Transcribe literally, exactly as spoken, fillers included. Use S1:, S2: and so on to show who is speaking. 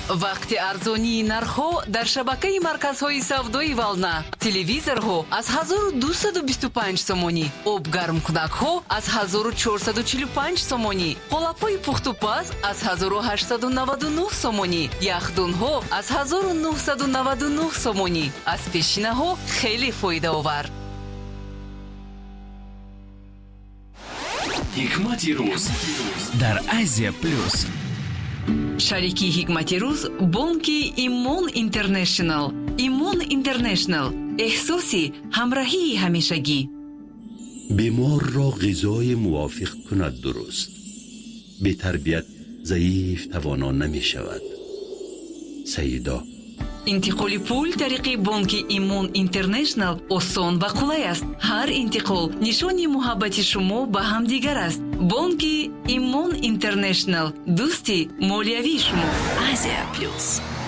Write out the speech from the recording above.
S1: вақти арзонии нархҳо дар шабакаи марказҳои савдои Вална. Телевизорҳо аз ҳазору дусаду бисту панҷ сомонӣ, обгармкунакҳо аз ҳазору чорсаду чилу панҷ сомонӣ, қолапҳои пухтупаз аз ҳазору ҳаштсаду наваду нӯҳ сомонӣ, яхдунҳо аз ҳазору нуҳсаду наваду нӯҳ сомонӣ. Аз пешинаҳо хеле фоидаовар.
S2: ҳикмати рӯз дар Азия плюс.
S1: шарики ҳикмати рӯз бонки Имон Интернешнл. Имон Интернешнл, эҳсоси ҳамроҳии ҳамешагӣ.
S3: بیمار را غذای موافق کند درست. بی تربیت ضعیف توانا نمی شود. سیدا.
S1: انتقال پول طریق بانک ایمون اینترنشنل آسان و قولای است. هر انتقال نشانی محبت شما به هم دیگر است. بانک ایمون اینترنشنل، دوستی مالیوی شما. آسیا پلوس.